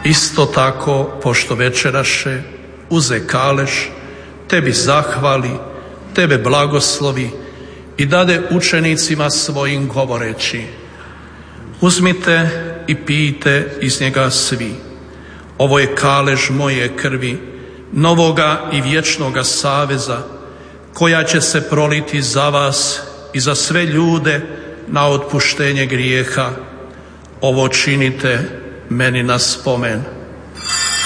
Isto tako, pošto večeraše, uze kaleš, tebi zahvali, tebe blagoslovi i dade učenicima svojim govoreći: uzmite i pijte iz njega svi. Ovo je kalež moje krvi, novoga i vječnoga saveza, koja će se proliti za vas i za sve ljude na otpuštenje grijeha. Ovo činite meni na spomen.